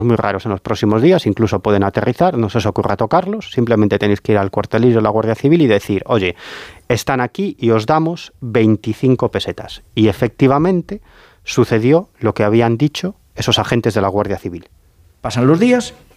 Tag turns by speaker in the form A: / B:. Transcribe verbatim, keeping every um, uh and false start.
A: muy raros en los próximos días, incluso pueden aterrizar, no se os ocurra tocarlos, simplemente tenéis que ir al cuartelillo de la Guardia Civil y decir, oye, están aquí y os damos veinticinco pesetas. Y efectivamente sucedió lo que habían dicho esos agentes de la Guardia Civil.
B: Pasan los días